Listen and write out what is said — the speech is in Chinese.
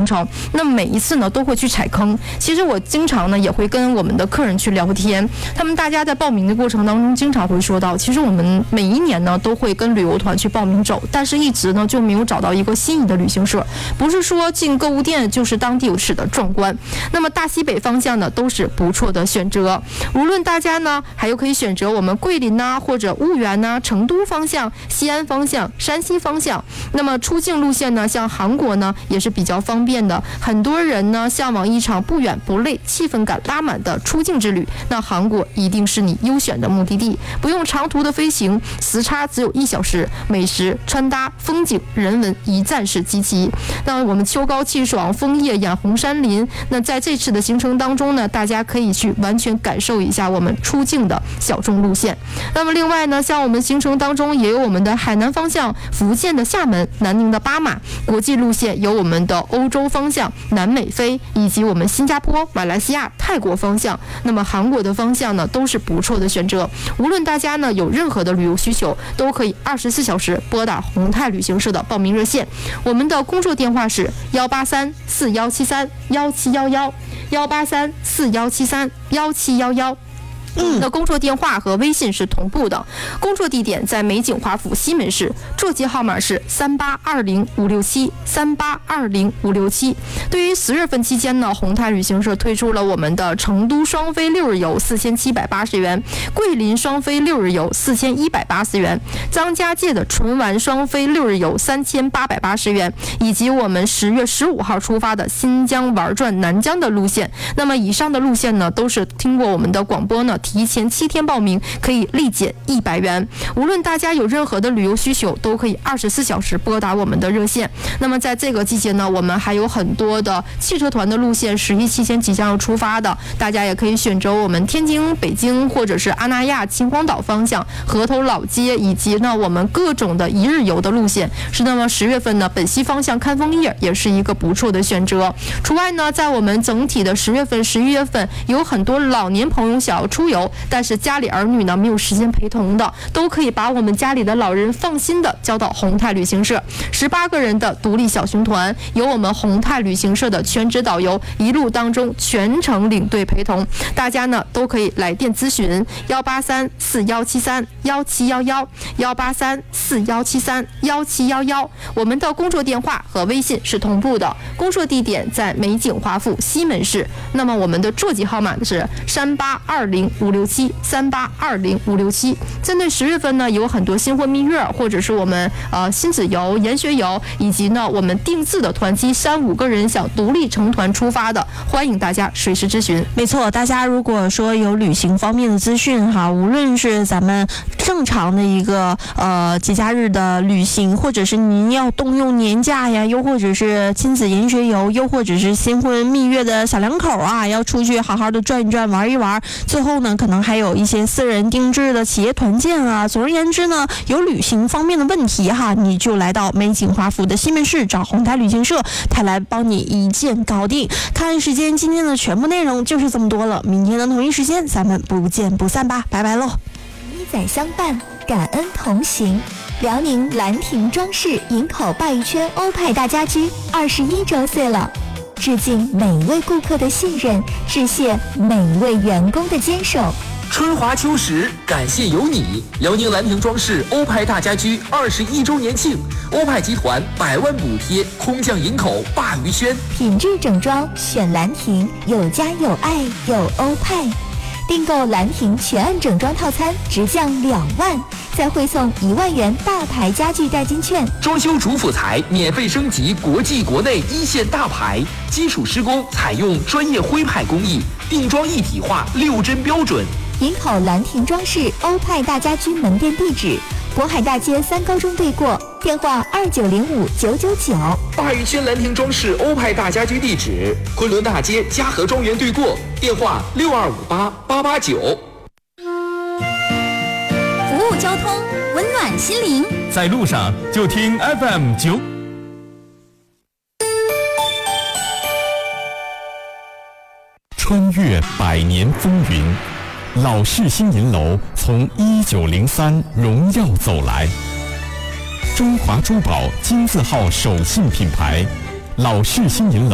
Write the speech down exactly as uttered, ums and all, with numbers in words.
程。那每一次呢都会去踩坑。其实我经常呢也会跟我们的客人去聊天，他们大家在报名的过程当中经常会说到，其实我们每一年呢都会跟旅游团去报名走，但是一直呢就没有找到一个心仪的旅行社。不是说进购物店就是当地有史的壮观。那么大西北方向呢都是不错的选择，无论大家呢还有可以选择我们桂林呐、啊、或者婺源呐、啊、成都方向、西安方向、山西方向。那么出境路线呢，像韩国呢也是比较方便的，很多人呢向往一场不远不累、气氛感拉满的出境之旅，那韩国一定是你优选的目的地。不用长途的飞行，时差只有一小时，美食、穿搭、风景、人文一站式集齐。那我们秋高气爽，枫叶掩红山林。那在这次的行程当中呢，大家可以去完全感受一下我们出境的小众路线。那么另外呢，像我们行程当中也有我们的海南方向、福建的厦门、南宁的巴马；国际路线有我们的欧洲方向、南美非，以及我们新加坡、马来西亚、泰国方向。那么韩国的方向呢，都是不错的选择。无论大家呢有任何的旅游需求，都可以二十四小时拨打宏泰旅行社的报名热线。我们的工作电话是幺八三四幺七三幺七幺幺，幺八三四幺七三幺七幺幺。嗯，那工作电话和微信是同步的。工作地点在美景华府西门市，座机号码是三八二零五六七三八二零五六七。对于十月份期间呢，宏泰旅行社推出了我们的成都双飞六日游四千七百八十元，桂林双飞六日游四千一百八十元，张家界的纯玩双飞六日游三千八百八十元，以及我们十月十五号出发的新疆玩转南疆的路线。那么以上的路线呢，都是听过我们的广播呢，提前七天报名可以立减一百元。无论大家有任何的旅游需求，都可以二十四小时拨打我们的热线。那么在这个季节呢，我们还有很多的汽车团的路线，十一期间即将要出发的，大家也可以选择我们天津、北京或者是阿那亚、秦皇岛方向、河头老街，以及呢我们各种的一日游的路线。是那么十月份呢，本溪方向看枫叶也是一个不错的选择。除外呢，在我们整体的十月份、十一月份，有很多老年朋友想要出游，但是家里儿女呢没有时间陪同的，都可以把我们家里的老人放心的交到宏泰旅行社。十八个人的独立小型团，由我们宏泰旅行社的全职导游一路当中全程领队陪同。大家呢都可以来电咨询幺八三四幺七三幺七幺幺幺八三四幺七三幺七幺幺。我们的工作电话和微信是同步的，工作地点在美景华府西门市。那么我们的座机号码是三八二零五六七三八二零五六七。针对十月份呢，有很多新婚蜜月，或者是我们呃亲子游、研学游，以及呢我们定制的团期，三五个人想独立成团出发的，欢迎大家随时咨询。 没错，大家如果说有旅行方面的资讯哈，无论是咱们正常的一个呃节假日的旅行，或者是您要动用年假呀，又或者是亲子研学游，又或者是新婚蜜月的小两口啊，要出去好好的转一转、玩一玩。最后呢，可能还有一些私人定制的企业团建啊。总而言之呢，有旅行方面的问题哈，你就来到美景华府的西门市找宏泰旅行社，他来帮你一键搞定。看时间，今天的全部内容就是这么多了。明天的同一时间，咱们不见不散吧，拜拜喽！ 一载相伴，感恩同行。辽宁兰亭装饰营口鲅鱼圈欧派大家居二十一周岁了，致敬每位顾客的信任，致谢每位员工的坚守。 春华秋实，感谢有你！辽宁兰亭装饰欧派大家居二十一周年庆，欧派集团百万补贴，空降营口鲅鱼圈， 品质整装选兰亭，有家有爱有欧派。订购兰亭全案整装套餐，直降两万，再汇送一万元大牌家具代金券。 装修主辅材免费升级国际国内一线大牌，基础施工采用专业徽派工艺，定装一体化，六针标准。 营口兰亭装饰欧派大家居门店地址：渤海大街三高中对过，电话二九零五九九九。 鲅鱼圈兰亭装饰欧派大家居地址：昆仑大街嘉禾庄园对过，电话六二五八八八九。 服务交通，温暖心灵， 在路上就听 F M 九。穿越百年风云，老式新银楼从一九零三荣耀走来。中华珠宝金字号手信品牌，老式新银楼。